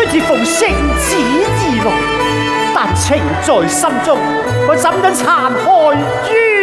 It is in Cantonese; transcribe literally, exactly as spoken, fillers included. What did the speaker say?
虽铁奉圣旨而来，但情在心中，我怎能残害于